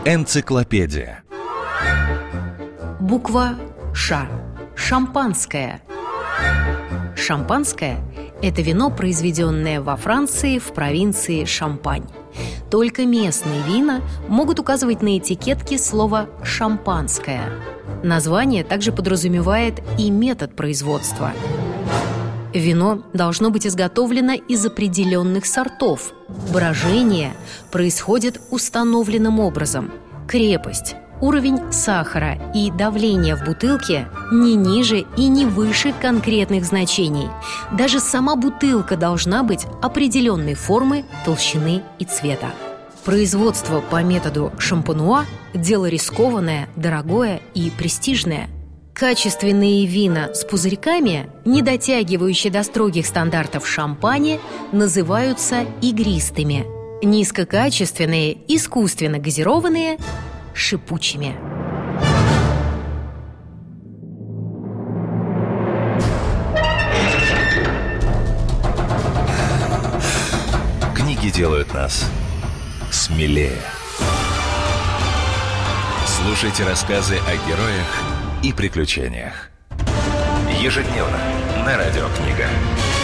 Энциклопедия. Буква Ш. Шампанское. Шампанское – это вино, произведенное во Франции в провинции Шампань. Только местные вина могут указывать на этикетке слово «шампанское». Название также подразумевает и метод производства. Вино должно быть изготовлено из определенных сортов. Брожение происходит установленным образом. Крепость, уровень сахара и давление в бутылке не ниже и не выше конкретных значений. Даже сама бутылка должна быть определенной формы, толщины и цвета. Производство по методу шампануа – дело рискованное, дорогое и престижное. Качественные вина с пузырьками, не дотягивающие до строгих стандартов шампани, называются игристыми. Низкокачественные, искусственно газированные – шипучими. Книги делают нас смелее. Слушайте рассказы о героях и приключениях. Ежедневно на Радиокнига.